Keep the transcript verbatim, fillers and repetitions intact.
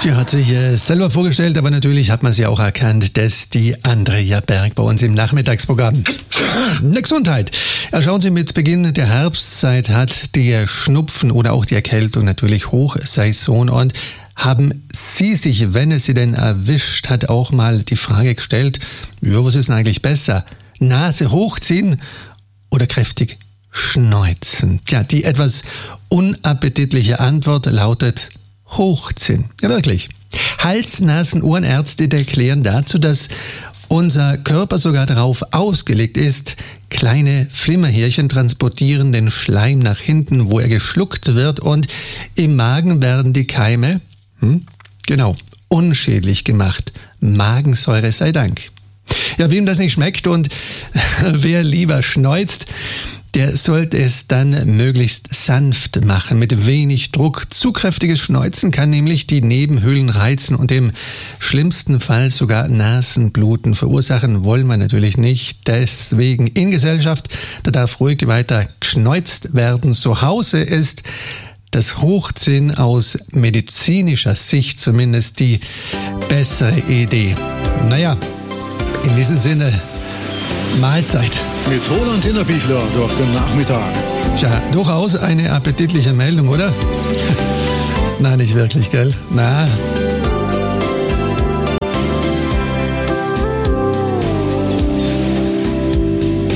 Die hat sich äh, selber vorgestellt, aber natürlich hat man sie auch erkannt. Das ist die Andrea Berg bei uns im Nachmittagsprogramm. Na, Gesundheit. Ja, schauen Sie, mit Beginn der Herbstzeit hat der Schnupfen oder auch die Erkältung natürlich Hochsaison. Und haben Sie sich, wenn es Sie denn erwischt hat, auch mal die Frage gestellt, ja, was ist denn eigentlich besser? Nase hochziehen oder kräftig schneuzen? Tja, die etwas unappetitliche Antwort lautet hochziehen. Ja, wirklich. Hals-, Nasen-, Ohrenärzte erklären dazu, dass unser Körper sogar darauf ausgelegt ist, kleine Flimmerhärchen transportieren den Schleim nach hinten, wo er geschluckt wird, und im Magen werden die Keime, hm, genau, unschädlich gemacht. Magensäure sei Dank. Ja, wem das nicht schmeckt und wer lieber schneuzt, der sollte es dann möglichst sanft machen, mit wenig Druck. Zu kräftiges Schneuzen kann nämlich die Nebenhöhlen reizen und im schlimmsten Fall sogar Nasenbluten verursachen. Wollen wir natürlich nicht. Deswegen in Gesellschaft, da darf ruhig weiter geschneuzt werden. Zu Hause ist das Hochziehen aus medizinischer Sicht zumindest die bessere Idee. Naja, in diesem Sinne, Mahlzeit. Mit Roland Innerbichler durch den Nachmittag. Tja, durchaus eine appetitliche Meldung, oder? Nein, nicht wirklich, gell? Na.